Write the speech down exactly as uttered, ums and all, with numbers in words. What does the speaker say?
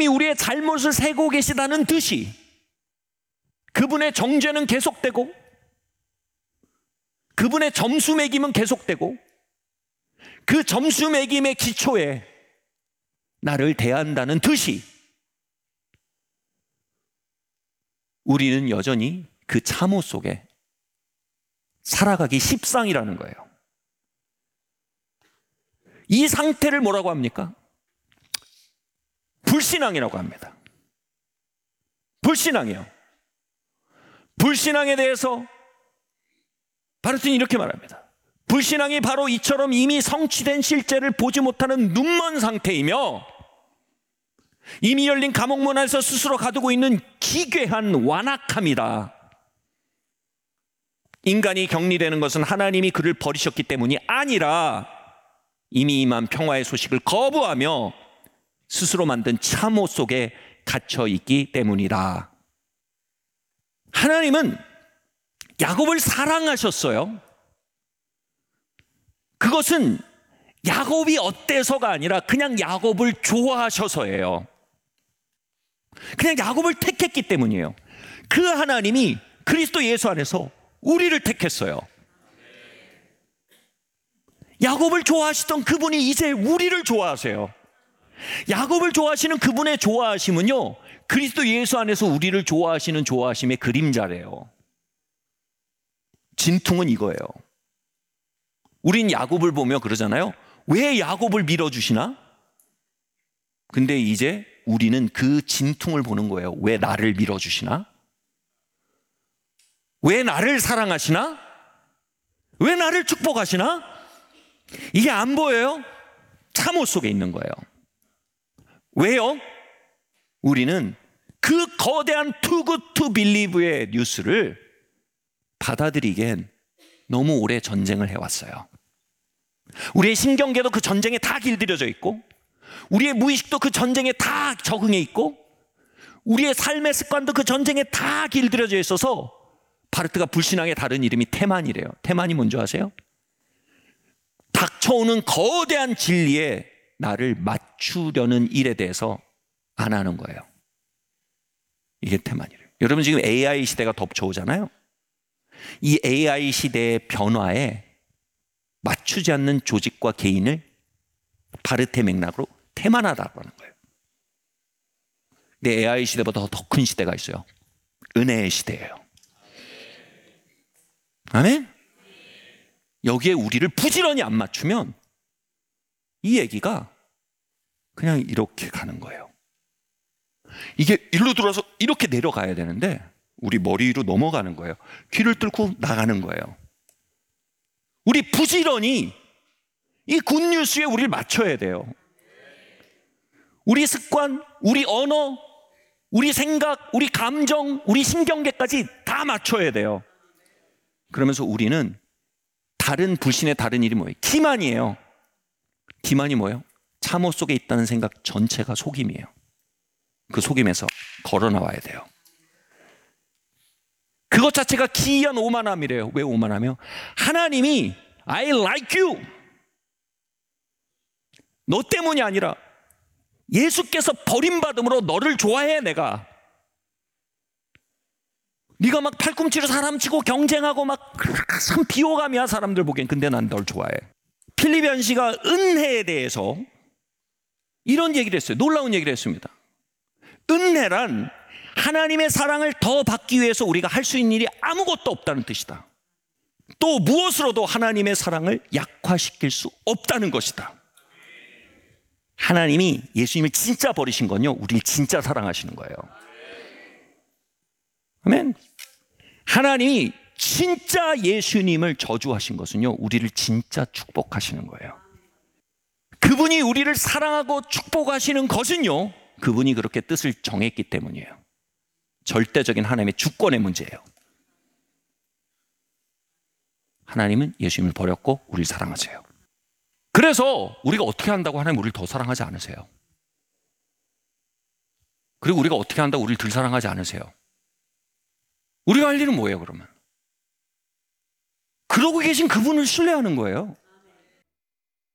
하나님이 우리의 잘못을 세고 계시다는 듯이 그분의 정죄는 계속되고 그분의 점수 매김은 계속되고 그 점수 매김의 기초에 나를 대한다는 듯이 우리는 여전히 그 참호 속에 살아가기 십상이라는 거예요. 이 상태를 뭐라고 합니까? 불신앙이라고 합니다. 불신앙이요. 불신앙에 대해서 바르틴이 이렇게 말합니다. 불신앙이 바로 이처럼 이미 성취된 실제를 보지 못하는 눈먼 상태이며 이미 열린 감옥문 안에서 스스로 가두고 있는 기괴한 완악함이다. 인간이 격리되는 것은 하나님이 그를 버리셨기 때문이 아니라 이미 임한 평화의 소식을 거부하며 스스로 만든 참호 속에 갇혀 있기 때문이다. 하나님은 야곱을 사랑하셨어요. 그것은 야곱이 어때서가 아니라 그냥 야곱을 좋아하셔서예요. 그냥 야곱을 택했기 때문이에요. 그 하나님이 그리스도 예수 안에서 우리를 택했어요. 야곱을 좋아하시던 그분이 이제 우리를 좋아하세요. 야곱을 좋아하시는 그분의 좋아하심은요, 그리스도 예수 안에서 우리를 좋아하시는 좋아하심의 그림자래요. 진퉁은 이거예요. 우린 야곱을 보며 그러잖아요. 왜 야곱을 밀어주시나? 근데 이제 우리는 그 진퉁을 보는 거예요. 왜 나를 밀어주시나? 왜 나를 사랑하시나? 왜 나를 축복하시나? 이게 안 보여요? 참호 속에 있는 거예요. 왜요? 우리는 그 거대한 too good to believe의 뉴스를 받아들이기엔 너무 오래 전쟁을 해왔어요. 우리의 신경계도 그 전쟁에 다 길들여져 있고 우리의 무의식도 그 전쟁에 다 적응해 있고 우리의 삶의 습관도 그 전쟁에 다 길들여져 있어서 바르트가 불신앙의 다른 이름이 태만이래요. 태만이 뭔지 아세요? 닥쳐오는 거대한 진리에 나를 맞추려는 일에 대해서 안 하는 거예요. 이게 태만이래요. 여러분 지금 에이아이 시대가 덮쳐오잖아요. 이 에이아이 시대의 변화에 맞추지 않는 조직과 개인을 바르트의 맥락으로 태만하다고 하는 거예요. 근데 에이아이 시대보다 더 큰 시대가 있어요. 은혜의 시대예요. 아멘? 여기에 우리를 부지런히 안 맞추면 이 얘기가 그냥 이렇게 가는 거예요. 이게 일로 들어와서 이렇게 내려가야 되는데 우리 머리 위로 넘어가는 거예요. 귀를 뚫고 나가는 거예요. 우리 부지런히 이 굿뉴스에 우리를 맞춰야 돼요. 우리 습관, 우리 언어, 우리 생각, 우리 감정, 우리 신경계까지 다 맞춰야 돼요. 그러면서 우리는 다른 불신의 다른 일이 뭐예요? 기만이에요. 기만이 뭐예요? 참호 속에 있다는 생각 전체가 속임이에요. 그 속임에서 걸어 나와야 돼요. 그것 자체가 기이한 오만함이래요. 왜 오만하며? 하나님이 I like you. 너 때문이 아니라 예수께서 버림받음으로 너를 좋아해. 내가 네가 막 팔꿈치로 사람 치고 경쟁하고 막 참 비호감이야 사람들 보기엔. 근데 난 널 좋아해. 필립 연시가 은혜에 대해서 이런 얘기를 했어요. 놀라운 얘기를 했습니다. 은혜란 하나님의 사랑을 더 받기 위해서 우리가 할 수 있는 일이 아무것도 없다는 뜻이다. 또 무엇으로도 하나님의 사랑을 약화시킬 수 없다는 것이다. 하나님이 예수님을 진짜 버리신 건요, 우리를 진짜 사랑하시는 거예요. 아멘. 하나님이 진짜 예수님을 저주하신 것은요, 우리를 진짜 축복하시는 거예요. 그분이 우리를 사랑하고 축복하시는 것은요, 그분이 그렇게 뜻을 정했기 때문이에요. 절대적인 하나님의 주권의 문제예요. 하나님은 예수님을 버렸고 우리를 사랑하세요. 그래서 우리가 어떻게 한다고 하나님 우리를 더 사랑하지 않으세요. 그리고 우리가 어떻게 한다고 우리를 덜 사랑하지 않으세요. 우리가 할 일은 뭐예요 그러면? 그러고 계신 그분을 신뢰하는 거예요.